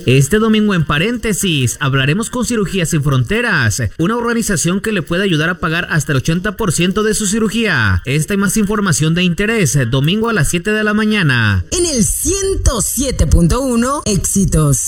Este domingo en Paréntesis hablaremos con Cirugías Sin Fronteras, una organización que le puede ayudar a pagar hasta el 80% de su cirugía. Esta y más información de interés, domingo a las 7 de la mañana. En el 107.1 Éxitos.